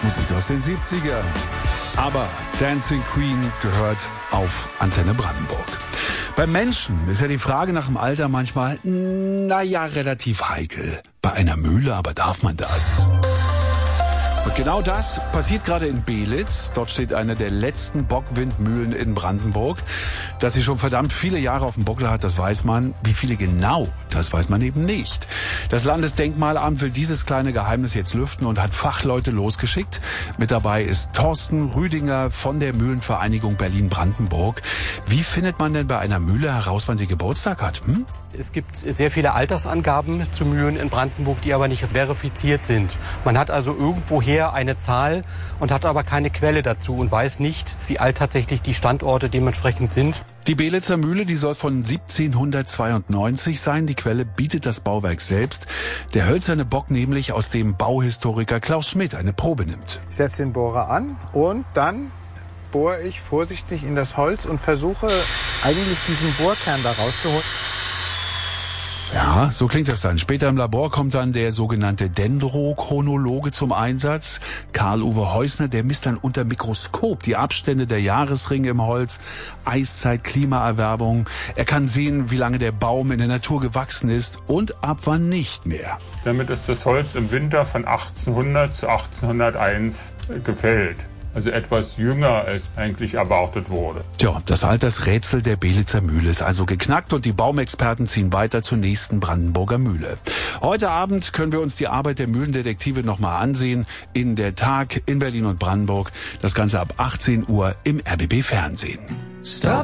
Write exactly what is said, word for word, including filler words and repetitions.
Musik aus den siebzigern. Aber Dancing Queen gehört auf Antenne Brandenburg. Beim Menschen ist ja die Frage nach dem Alter manchmal, naja, relativ heikel. Bei einer Mühle aber darf man das. Und genau das passiert gerade in Beelitz. Dort steht eine der letzten Bockwindmühlen in Brandenburg. Dass sie schon verdammt viele Jahre auf dem Buckel hat, das weiß man. Wie viele genau, das weiß man eben nicht. Das Landesdenkmalamt will dieses kleine Geheimnis jetzt lüften und hat Fachleute losgeschickt. Mit dabei ist Thorsten Rüdinger von der Mühlenvereinigung Berlin-Brandenburg. Wie findet man denn bei einer Mühle heraus, wann sie Geburtstag hat? Hm? Es gibt sehr viele Altersangaben zu Mühlen in Brandenburg, die aber nicht verifiziert sind. Man hat also irgendwoher eine Zahl und hat aber keine Quelle dazu und weiß nicht, wie alt tatsächlich die Standorte dementsprechend sind. Die Beelitzer Mühle, die soll von siebzehnhundertzweiundneunzig sein. Die Quelle bietet das Bauwerk selbst. Der hölzerne Bock nämlich, aus dem Bauhistoriker Klaus Schmidt eine Probe nimmt. Ich setze den Bohrer an und dann bohre ich vorsichtig in das Holz und versuche eigentlich diesen Bohrkern da rauszuholen. Ja, so klingt das dann. Später im Labor kommt dann der sogenannte Dendrochronologe zum Einsatz. Karl-Uwe Heusner, der misst dann unter Mikroskop die Abstände der Jahresringe im Holz, Eiszeit, Klimaerwärmung. Er kann sehen, wie lange der Baum in der Natur gewachsen ist und ab wann nicht mehr. Damit ist das Holz im Winter von achtzehnhundert zu achtzehnhunderteins gefällt. Also etwas jünger, als eigentlich erwartet wurde. Tja, das Altersrätsel der Beelitzer Mühle ist also geknackt und die Baumexperten ziehen weiter zur nächsten Brandenburger Mühle. Heute Abend können wir uns die Arbeit der Mühlendetektive nochmal ansehen in der Tag in Berlin und Brandenburg. Das Ganze ab achtzehn Uhr im R B B Fernsehen. Stop.